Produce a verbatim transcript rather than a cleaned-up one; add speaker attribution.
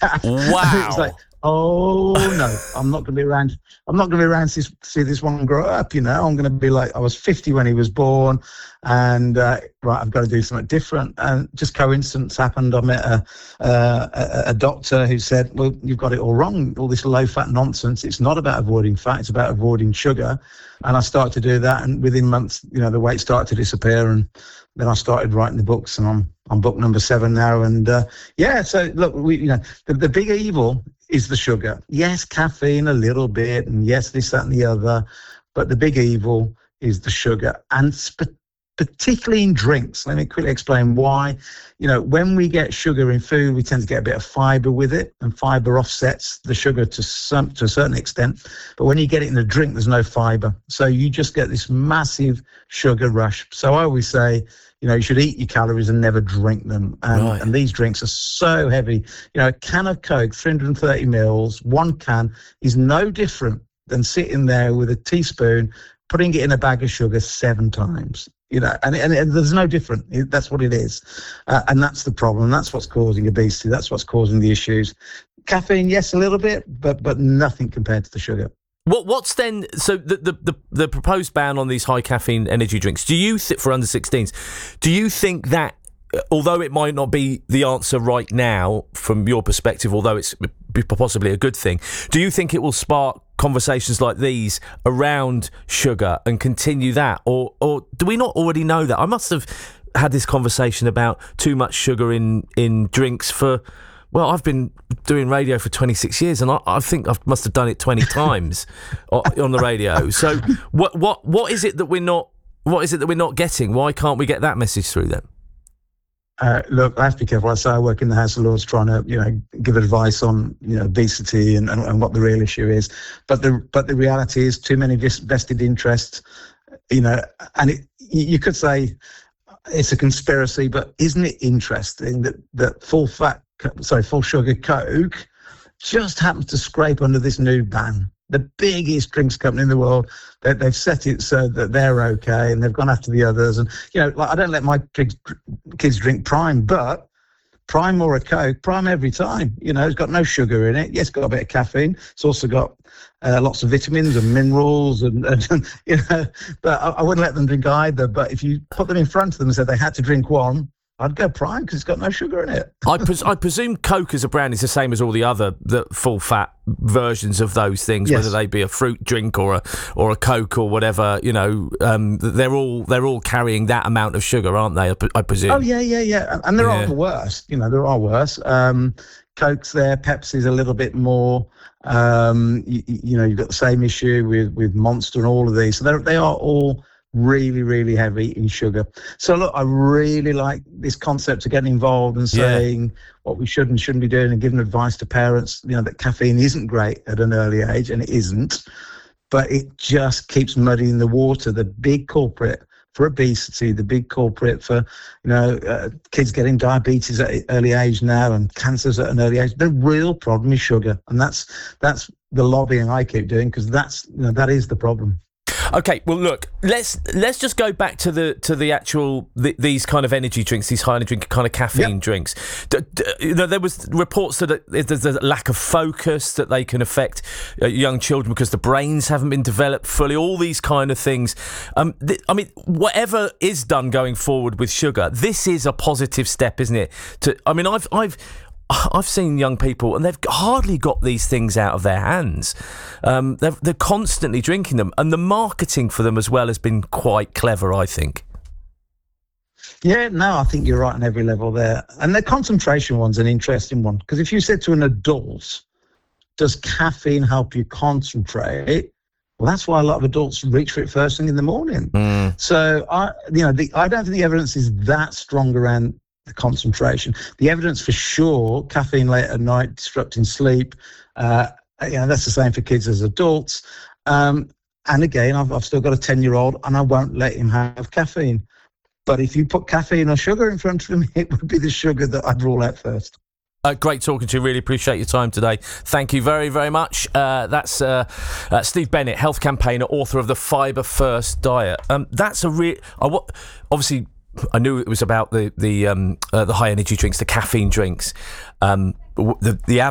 Speaker 1: Wow.
Speaker 2: It's like, oh no, I'm not going to be around. I'm not going to be around to see, see this one grow up. You know, I'm going to be like, I was fifty when he was born, and uh, right, I've got to do something different. And just coincidence happened. I met a, uh, a a doctor who said, well, you've got it all wrong. All this low fat nonsense. It's not about avoiding fat. It's about avoiding sugar. And I started to do that, and within months, you know, the weight started to disappear, and then I started writing the books, and I'm on book number seven now. And uh, yeah, so look, we, you know, the, the big evil is the sugar. Yes, caffeine a little bit, and yes, this, that, and the other, but the big evil is the sugar, and sp- particularly in drinks. Let me quickly explain why. You know, when we get sugar in food, we tend to get a bit of fiber with it, and fiber offsets the sugar to some to a certain extent. But when you get it in a drink, there's no fiber, so you just get this massive sugar rush. So I always say, you know, you should eat your calories and never drink them. And,
Speaker 1: Right.
Speaker 2: and these drinks are so heavy. You know, a can of Coke, three hundred thirty mils, one can is no different than sitting there with a teaspoon, putting it in a bag of sugar seven times. You know, and, and, and there's no different. It, that's what it is. Uh, and that's the problem. That's what's causing obesity. That's what's causing the issues. Caffeine, yes, a little bit, but but nothing compared to the sugar.
Speaker 1: What what's then so the, the the the proposed ban on these high caffeine energy drinks? Do you think for under sixteens? Do you think that, although it might not be the answer right now from your perspective, although it's possibly a good thing, do you think it will spark conversations like these around sugar and continue that, or or do we not already know that? I must have had this conversation about too much sugar in in drinks for. Well, I've been doing radio for twenty-six years, and I, I think I must have done it twenty times on the radio. So, what what what is it that we're not? What is it that we're not getting? Why can't we get that message through then?
Speaker 2: Uh, look, I have to be careful. I say I work in the House of Lords, trying to, you know, give advice on, you know, obesity and, and, and what the real issue is. But the but the reality is too many vested interests. You know, and it, you could say it's a conspiracy, but isn't it interesting that that full fat sorry, full sugar Coke just happens to scrape under this new ban? The biggest drinks company in the world, they, they've set it so that they're okay, and they've gone after the others. And, you know, like I don't let my kids, kids drink Prime, but Prime or a Coke, Prime every time. You know, it's got no sugar in it. Yes, it's got a bit of caffeine. It's also got uh, lots of vitamins and minerals, and, and you know, but I, I wouldn't let them drink either. But if you put them in front of them and said they had to drink one, I'd go Prime because it's got no sugar in it.
Speaker 1: I, pres- I presume Coke as a brand is the same as all the other the full fat versions of those things, yes. Whether they be a fruit drink or a or a Coke or whatever. You know, um, they're all they're all carrying that amount of sugar, aren't they? I, I presume.
Speaker 2: Oh yeah, yeah, yeah. And there
Speaker 1: yeah.
Speaker 2: are worse. You know, there are worse. Um, Coke's there. Pepsi's a little bit more. Um, you, you know, you've got the same issue with with Monster and all of these. So they are all really, really heavy in sugar. So look, I really like this concept of getting involved and saying yeah. what we should and shouldn't be doing, and giving advice to parents, you know, that caffeine isn't great at an early age, and it isn't, but it just keeps muddying the water. The big culprit for obesity, the big culprit for, you know, uh, kids getting diabetes at an early age now, and cancers at an early age, the real problem is sugar. And that's that's the lobbying I keep doing, because that's, you know, that is the problem.
Speaker 1: Okay, well, look, let's let's just go back to the to the actual the, these kind of energy drinks, these high energy kind of caffeine yep. drinks. D- d- you know, there was reports that there's a lack of focus, that they can affect uh, young children because the brains haven't been developed fully. All these kind of things. Um, th- I mean, whatever is done going forward with sugar, this is a positive step, isn't it? To I mean, I've I've. I've seen young people, and they've hardly got these things out of their hands. Um, they're, they're constantly drinking them, and the marketing for them as well has been quite clever, I think.
Speaker 2: Yeah, no, I think you're right on every level there. And the concentration one's an interesting one, because if you said to an adult, does caffeine help you concentrate? Well, that's why a lot of adults reach for it first thing in the morning. Mm. So, I, you know, the, I don't think the evidence is that strong around the concentration. The evidence for sure, caffeine late at night, disrupting sleep, uh, you know, that's the same for kids as adults. Um, and again, I've, I've still got a ten-year-old, and I won't let him have caffeine. But if you put caffeine or sugar in front of him, it would be the sugar that I'd rule out first.
Speaker 1: Uh, great talking to you. Really appreciate your time today. Thank you very, very much. Uh, that's uh, uh, Steve Bennett, health campaigner, author of The Fibre First Diet. Um, that's a real... I w- obviously... I knew it was about the the um, uh, the high energy drinks, the caffeine drinks. Um, the the